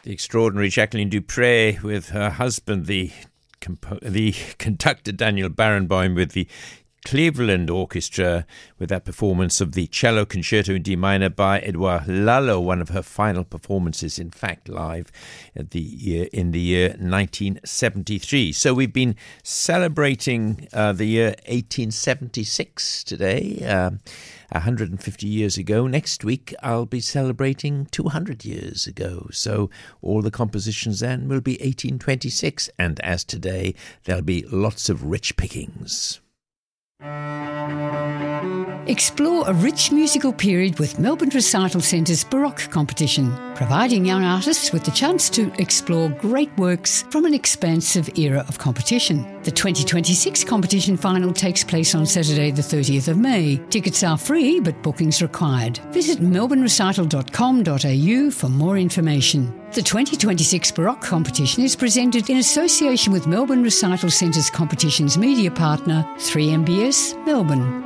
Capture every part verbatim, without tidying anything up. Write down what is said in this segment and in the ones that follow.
The extraordinary Jacqueline du Pré with her husband, the compo- the conductor Daniel Barenboim, with the Cleveland Orchestra, with that performance of the Cello Concerto in D minor by Edouard Lalo, one of her final performances, in fact, live at the year, in the year nineteen seventy-three. So we've been celebrating uh, the year eighteen seventy-six today, um, one hundred fifty years ago. Next week I'll be celebrating two hundred years ago. So all the compositions then will be eighteen twenty-six, and as today, there'll be lots of rich pickings. Explore a rich musical period with Melbourne Recital Centre's Baroque competition, providing young artists with the chance to explore great works from an expansive era of competition. The twenty twenty-six competition final takes place on Saturday the thirtieth of May. Tickets are free, but bookings required. Visit melbourne recital dot com dot a u for more information. The twenty twenty-six Baroque competition is presented in association with Melbourne Recital Centre's competition's media partner, three M B S Melbourne.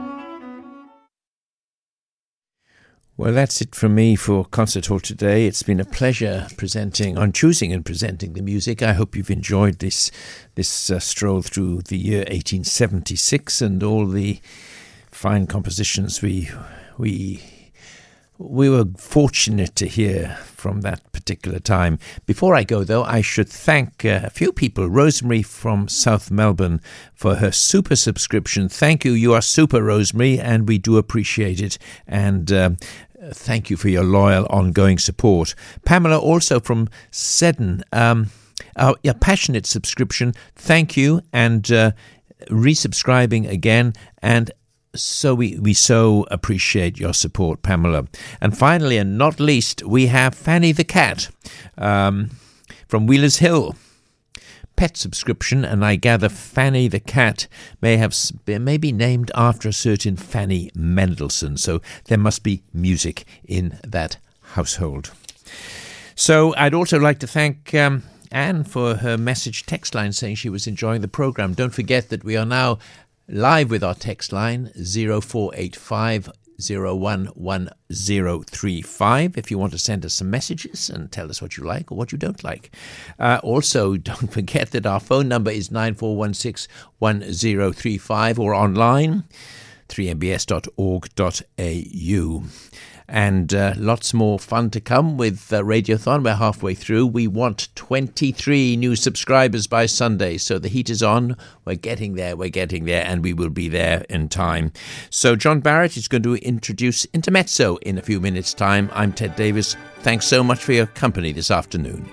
Well, that's it from me for Concert Hall today. It's been a pleasure presenting, on choosing and presenting the music. I hope you've enjoyed this this uh, stroll through the year eighteen seventy-six and all the fine compositions we we we were fortunate to hear from that particular time. Before I go, though, I should thank uh, a few people. Rosemary from South Melbourne for her super subscription. Thank you. You are super, Rosemary, and we do appreciate it. And um, thank you for your loyal, ongoing support. Pamela, also from Seddon, um, uh, a passionate subscription. Thank you, and uh, resubscribing again, and So we, we so appreciate your support, Pamela. And finally, and not least, we have Fanny the Cat um, from Wheelers Hill. Pet subscription, and I gather Fanny the Cat may have may be named after a certain Fanny Mendelssohn. So there must be music in that household. So I'd also like to thank Um, Anne for her message text line saying she was enjoying the programme. Don't forget that we are now live with our text line, zero four eight five zero one one zero three five, if you want to send us some messages and tell us what you like or what you don't like. Uh, also, don't forget that our phone number is nine four one six one zero three five, or online, three m b s dot org dot a u. And uh, lots more fun to come with uh, Radiothon. We're halfway through. We want twenty-three new subscribers by Sunday. So the heat is on. We're getting there. We're getting there. And we will be there in time. So John Barrett is going to introduce Intermezzo in a few minutes' time. I'm Ted Davis. Thanks so much for your company this afternoon.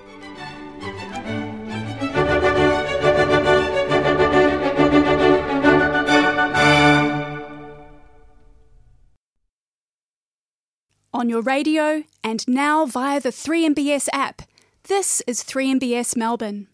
On your radio and now via the three M B S app. This is three M B S Melbourne.